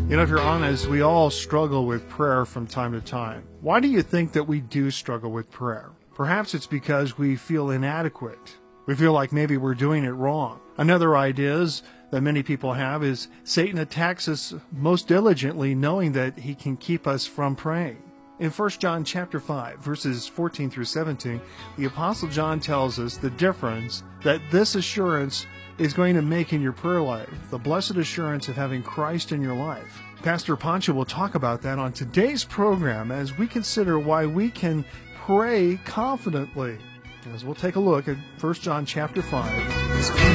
You know, if you're honest, we all struggle with prayer from time to time. Why do you think that we do struggle with prayer? Perhaps it's because we feel inadequate. We feel like maybe we're doing it wrong. Another idea that many people have is Satan attacks us most diligently knowing that he can keep us from praying. In 1 John chapter 5, verses 14 through 17, the Apostle John tells us the difference that this assurance is going to make in your prayer life, the blessed assurance of having Christ in your life. Pastor Pancho will talk about that on today's program as we consider why we can pray confidently. As we'll take a look at 1 John chapter 5.